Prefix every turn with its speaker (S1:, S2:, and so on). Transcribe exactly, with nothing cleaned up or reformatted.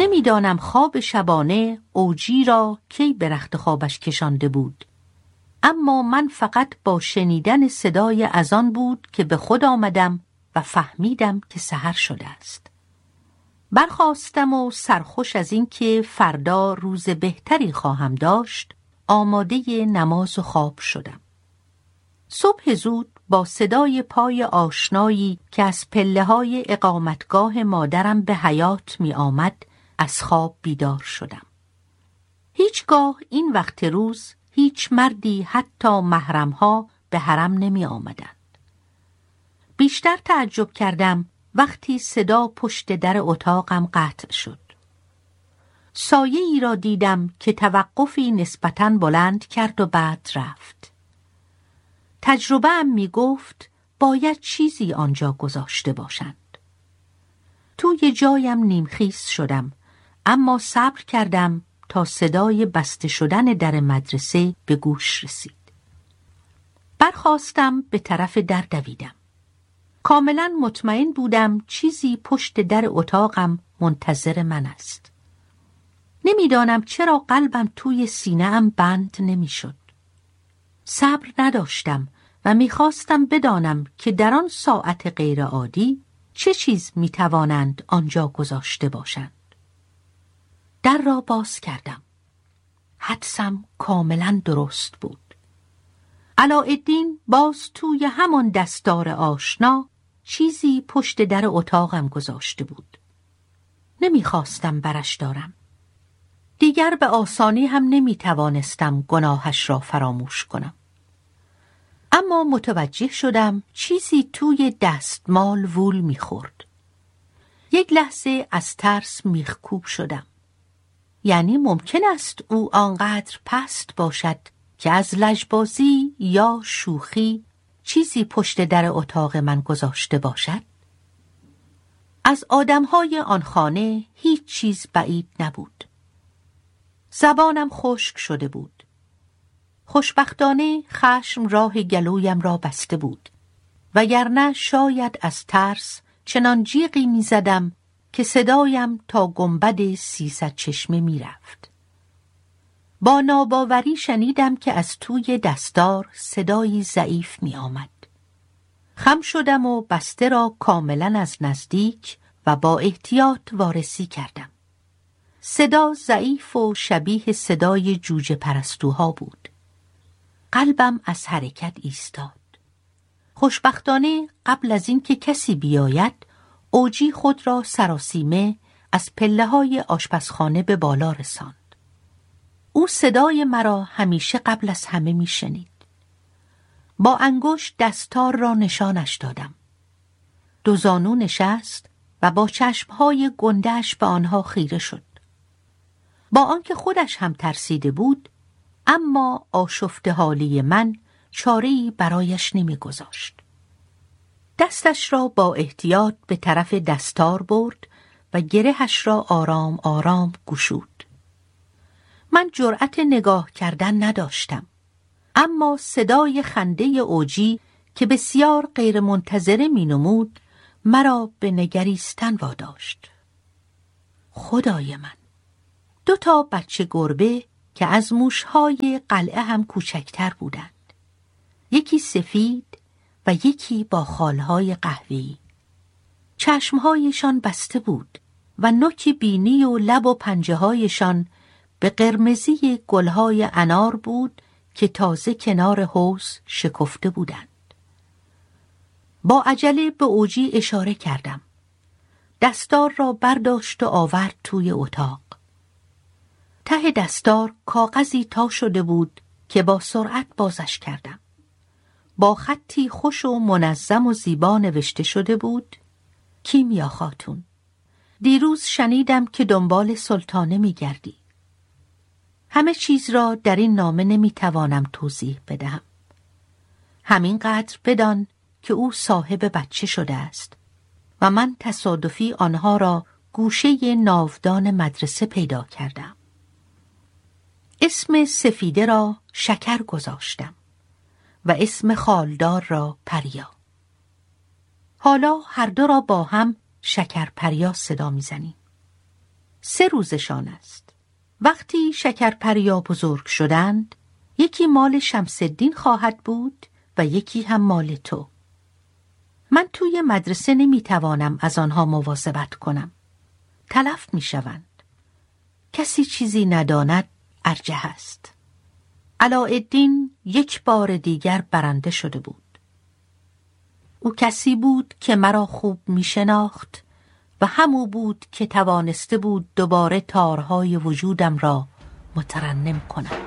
S1: نمیدانم خواب شبانه اوجی را کی به رخت خوابش کشانده بود، اما من فقط با شنیدن صدای اذان بود که به خود آمدم و فهمیدم که سحر شده است. برخاستم و سرخوش از این که فردا روز بهتری خواهم داشت آماده نماز و خواب شدم. صبح زود با صدای پای آشنایی که از پله‌های اقامتگاه مادرم به حیاط می آمد از خواب بیدار شدم. هیچگاه این وقت روز هیچ مردی حتی محرمها به حرم نمی آمدند. بیشتر تعجب کردم وقتی صدا پشت در اتاقم قطع شد. سایه ای را دیدم که توقفی نسبتاً بلند کرد و بعد رفت. تجربه ام می گفت باید چیزی آنجا گذاشته باشند. توی جایم نیمخیز شدم، اما صبر کردم تا صدای بسته شدن در مدرسه به گوش رسید. برخاستم به طرف در دویدم. کاملا مطمئن بودم چیزی پشت در اتاقم منتظر من است. نمیدانم چرا قلبم توی سینه‌ام بند نمیشد. صبر نداشتم و میخواستم بدانم که در آن ساعت غیر عادی چه چیز میتوانند آنجا گذاشته باشند. در را باز کردم. حدسم کاملا درست بود. علاءالدین باز توی همان دستار آشنا چیزی پشت در اتاقم گذاشته بود. نمیخواستم برش دارم. دیگر به آسانی هم نمیتوانستم گناهش را فراموش کنم. اما متوجه شدم چیزی توی دستمال وول میخورد. یک لحظه از ترس میخکوب شدم. یعنی ممکن است او آنقدر پست باشد که از لجبازی یا شوخی چیزی پشت در اتاق من گذاشته باشد؟ از آدمهای آن خانه هیچ چیز بعید نبود. زبانم خشک شده بود. خوشبختانه خشم راه گلویم را بسته بود، وگرنه شاید از ترس چنان جیغی می زدم که صدایم تا گنبد سیصد چشمه می رفت. با ناباوری شنیدم که از توی دستار صدایی ضعیف می آمد. خم شدم و بسته را کاملا از نزدیک و با احتیاط وارسی کردم. صدا ضعیف و شبیه صدای جوجه پرستوها بود. قلبم از حرکت ایستاد. خوشبختانه قبل از این که کسی بیاید، اوجی خود را سراسیمه از پله‌های آشپزخانه به بالا رساند. او صدای مرا همیشه قبل از همه می شنید. با انگشت دستار را نشانش دادم. دو زانو نشست و با چشمهای گنده‌اش به آنها خیره شد. با آنکه خودش هم ترسیده بود، اما آشفته حالی من چاره‌ای برایش نمی‌گذاشت. دستش را با احتیاط به طرف دستار برد و گرهش را آرام آرام گشود. من جرأت نگاه کردن نداشتم، اما صدای خنده اوجی که بسیار غیر منتظره می نمود مرا به نگریستن واداشت. خدای من! دو تا بچه گربه که از موشهای قلعه هم کوچکتر بودند. یکی سفید و یکی با خالهای قهوه‌ای. چشمهایشان بسته بود و نوک بینی و لب و پنجه هایشان به قرمزی گلهای انار بود که تازه کنار حوض شکفته بودند. با عجله به اوجی اشاره کردم. دستار را برداشت و آورد توی اتاق. ته دستار کاغذی تا شده بود که با سرعت بازش کردم. با خطی خوش و منظم و زیبا نوشته شده بود: کیمیا خاتون، دیروز شنیدم که دنبال سلطانه می گردی. همه چیز را در این نامه نمی توانم توضیح بدهم. همینقدر بدان که او صاحب بچه شده است و من تصادفی آنها را گوشه ناودان مدرسه پیدا کردم. اسم سفیده را شکر گذاشتم و اسم خالدار را پریا. حالا هر دو را با هم شکر پریا صدا می‌زنیم. سه روزشان است. وقتی شکرپریا بزرگ شدند، یکی مال شمس‌الدین خواهد بود و یکی هم مال تو. من توی مدرسه نمیتوانم از آنها مواظبت کنم. تلف میشوند. کسی چیزی نداند ارجح است. علاءالدین یک بار دیگر برنده شده بود. او کسی بود که مرا خوب می شناخت و همو بود که توانسته بود دوباره تارهای وجودم را مترنم کند.